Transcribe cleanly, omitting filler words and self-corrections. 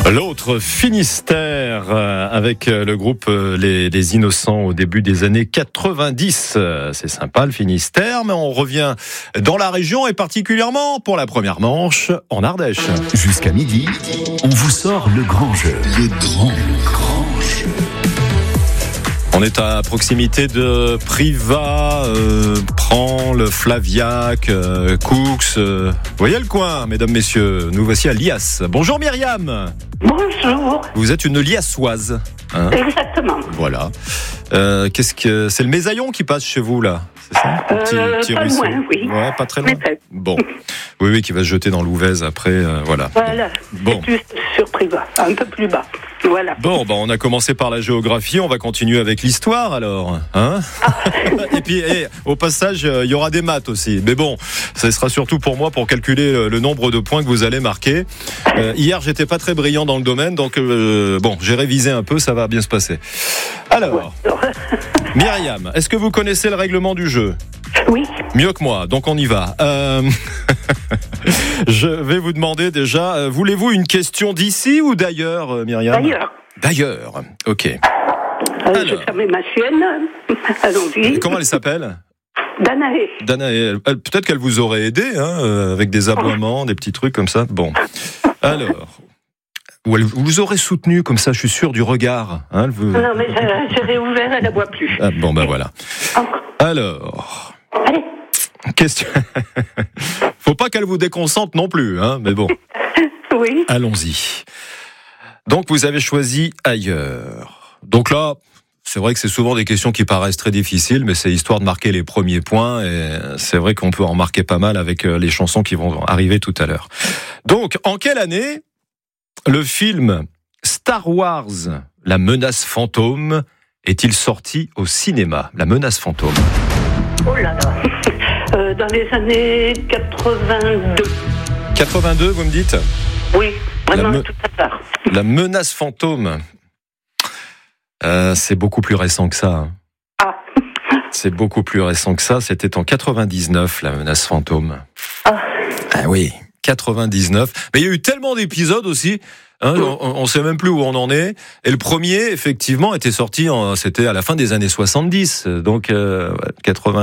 L'autre Finistère avec le groupe les Innocents au début des années 90. C'est sympa le Finistère, mais on revient dans la région et particulièrement pour la première manche en Ardèche. Jusqu'à midi, on vous sort le grand jeu. Le grand jeu. On est à proximité de Privas, Prans, Flaviac, Coux. Vous voyez le coin, mesdames, messieurs. Nous voici à Lias. Bonjour Myriam. Bonjour. Vous êtes une Liassoise. Hein ? Exactement. Voilà. Qu'est-ce que c'est le Mésaillon qui passe chez vous là ? C'est ça ? Petit pas ruisseau. loin, oui. Ouais, pas très loin. Mais Bon. Oui, qui va se jeter dans l'Ouvèze après. Voilà. voilà. Bon. C'est juste sur Privas, un peu plus bas. Voilà. Bon, on a commencé par la géographie, on va continuer avec l'histoire alors, hein ? Et puis, au passage, il y aura des maths aussi. Mais bon, ce sera surtout pour moi pour calculer le nombre de points que vous allez marquer. Hier, j'étais pas très brillant dans le domaine, donc j'ai révisé un peu, ça va bien se passer. Alors, Myriam, est-ce que vous connaissez le règlement du jeu ? Oui. Mieux que moi, donc on y va. Je vais vous demander déjà, voulez-vous une question d'ici ou d'ailleurs, Myriam ? D'ailleurs, ok. Je ferme ma chienne. Allons-y. Comment elle s'appelle ? Danaé. Danaé. Peut-être qu'elle vous aurait aidé, avec des aboiements, des petits trucs comme ça. Bon. Alors. Ou elle vous aurait soutenu, comme ça, je suis sûr, du regard. Non, mais j'ai réouvert, elle n'aboie plus. Ah, bon, ben voilà. Encore. Alors. Allez. Question. Faut pas qu'elle vous déconcentre non plus, mais bon. Oui. Allons-y. Donc, vous avez choisi ailleurs. Donc là, c'est vrai que c'est souvent des questions qui paraissent très difficiles, mais c'est histoire de marquer les premiers points, et c'est vrai qu'on peut en marquer pas mal avec les chansons qui vont arriver tout à l'heure. Donc, en quelle année le film Star Wars, la menace fantôme, est-il sorti au cinéma ? La menace fantôme. Oh là là. Dans les années 82. 82, vous me dites ? Oui, vraiment tout à l'heure. La menace fantôme. C'est beaucoup plus récent que ça. Ah. C'est beaucoup plus récent que ça. C'était en 99, la menace fantôme. Ah oui, 99. Mais il y a eu tellement d'épisodes aussi. On sait même plus où on en est. Et le premier, effectivement, était sorti, c'était à la fin des années 70. Donc, 80.